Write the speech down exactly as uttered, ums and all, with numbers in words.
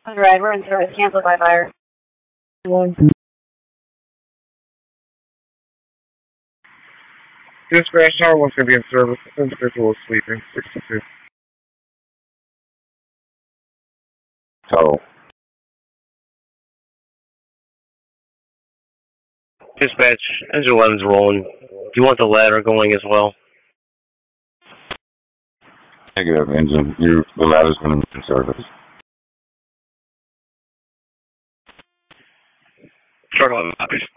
Alright, we're in service. Cancel by fire. Dispatch, Tower one's going to be in service. This individual is sleeping. sixty-two. Total. Dispatch, engine eleven's rolling. Do you want the ladder going as well? Negative, engine. You, the ladder's going to be in service. Struggle.